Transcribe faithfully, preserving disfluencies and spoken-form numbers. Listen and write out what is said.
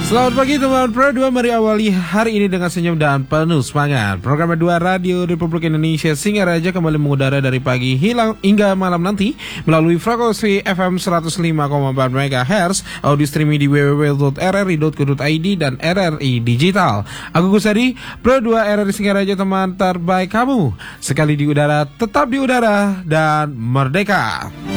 Selamat pagi teman Pro dua, mari awali hari ini dengan senyum dan penuh semangat. Program dua Radio Republik Indonesia Singaraja kembali mengudara dari pagi hilang hingga malam nanti melalui frekuensi F M seratus lima koma empat megahertz, audio streaming di w w w titik r r i titik co titik i d dan R R I Digital. Aku Kusadi, Pro dua R R I Singaraja, teman terbaik kamu. Sekali di udara, tetap di udara dan merdeka.